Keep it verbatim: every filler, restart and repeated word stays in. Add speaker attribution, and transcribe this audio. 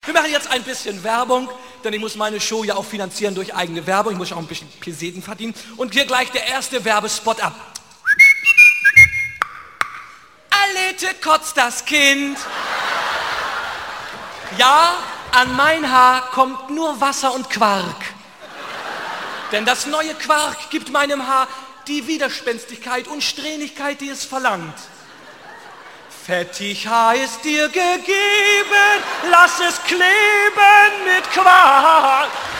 Speaker 1: Wir machen jetzt ein bisschen Werbung, denn ich muss meine Show ja auch finanzieren durch eigene Werbung. Ich muss auch ein bisschen Peseten verdienen. Und hier gleich der erste Werbespot ab. Alete kotzt das Kind. Ja, an mein Haar kommt nur Wasser und Quark. Denn das neue Quark gibt meinem Haar die Widerspenstigkeit und Strähnigkeit, die es verlangt. Fettig Haar ist dir gegeben, lass es kleben mit Quark.